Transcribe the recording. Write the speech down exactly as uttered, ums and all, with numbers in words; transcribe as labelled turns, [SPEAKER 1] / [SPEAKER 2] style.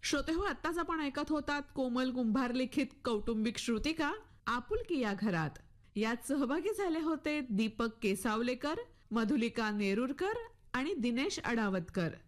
[SPEAKER 1] श्रोते हो, आत्ताच आपण ऐकत होतात कोमल कुंभार लिखित कौटुंबिक श्रुतिका आपुलकी या घरात. यात सहभागी झाले होते दीपक केसावलेकर, मधुलिका नेरुरकर आणि दिनेश अडावतकर.